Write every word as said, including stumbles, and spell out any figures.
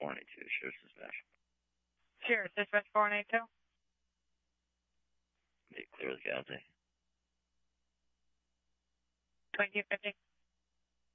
four one eight two, Sheriff's Dispatch. Sheriff's Dispatch four one eight two. Be clear with Galaxy. twenty-two fifty.